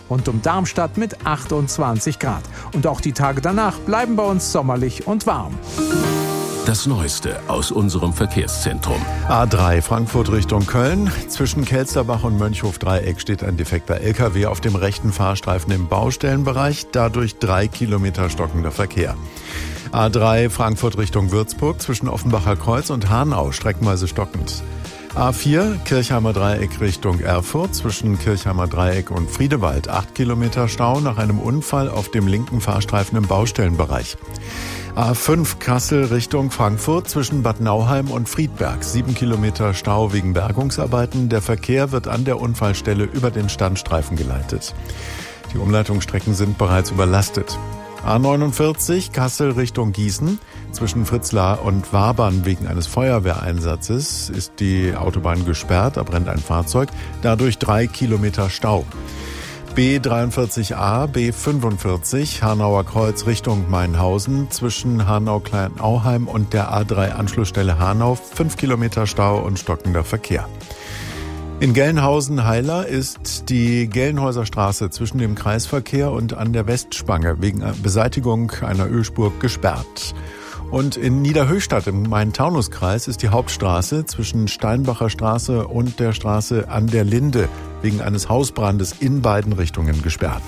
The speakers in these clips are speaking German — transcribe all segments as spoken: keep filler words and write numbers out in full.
Rund um Darmstadt mit achtundzwanzig Grad. Und auch die Tage danach bleiben bei uns sommerlich und warm. Das Neueste aus unserem Verkehrszentrum. A drei Frankfurt Richtung Köln. Zwischen Kelsterbach und Mönchhof-Dreieck steht ein defekter L K W auf dem rechten Fahrstreifen im Baustellenbereich. Dadurch drei Kilometer stockender Verkehr. A drei Frankfurt Richtung Würzburg. Zwischen Offenbacher Kreuz und Hanau streckenweise stockend. A vier Kirchheimer Dreieck Richtung Erfurt. Zwischen Kirchheimer Dreieck und Friedewald acht Kilometer Stau nach einem Unfall auf dem linken Fahrstreifen im Baustellenbereich. A fünf Kassel Richtung Frankfurt zwischen Bad Nauheim und Friedberg. Sieben Kilometer Stau wegen Bergungsarbeiten. Der Verkehr wird an der Unfallstelle über den Standstreifen geleitet. Die Umleitungsstrecken sind bereits überlastet. A neunundvierzig Kassel Richtung Gießen. Zwischen Fritzlar und Wabern wegen eines Feuerwehreinsatzes ist die Autobahn gesperrt. Da brennt ein Fahrzeug. Dadurch drei Kilometer Stau. B dreiundvierzig A, B fünfundvierzig, Hanauer Kreuz Richtung Mainhausen, zwischen Hanau-Kleinauheim und der A drei Anschlussstelle Hanau, fünf Kilometer Stau und stockender Verkehr. In Gelnhausen-Heiler ist die Gelnhäuser Straße zwischen dem Kreisverkehr und an der Westspange wegen Beseitigung einer Ölspur gesperrt. Und in Niederhöchstadt im Main-Taunus-Kreis ist die Hauptstraße zwischen Steinbacher Straße und der Straße an der Linde wegen eines Hausbrandes in beiden Richtungen gesperrt.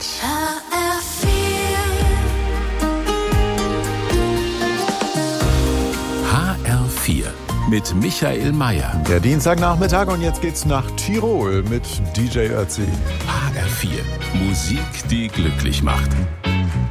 H R vier mit Michael Mayer. Der Dienstagnachmittag und jetzt geht's nach Tirol mit D J Ötzi. H R vier, Musik, die glücklich macht.